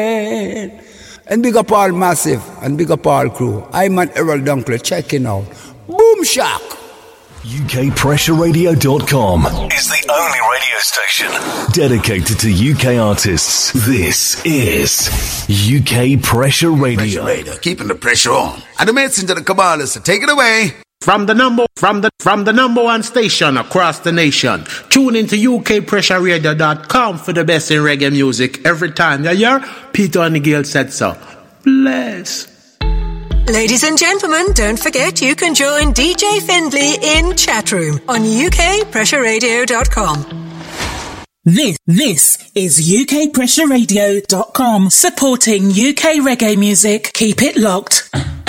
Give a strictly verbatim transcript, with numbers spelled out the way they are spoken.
And big up all Massive and big up all crew. I'm an Errol Dunkley checking out. Boom shock. U K Pressure Radio dot com is the only radio station dedicated to U K artists. This is U K Pressure Radio. Pressure Radio, keeping the pressure on. And the messenger of the Kabbalah, so take it away. From the number from the from the number one station across the nation. Tune into U K Pressure Radio dot com for the best in reggae music every time. You hear? Peter and Gil said so. Bless. Ladies and gentlemen, don't forget you can join D J Findlay in Chatroom on U K Pressure Radio dot com. This, this is U K Pressure Radio dot com, supporting U K reggae music. Keep it locked.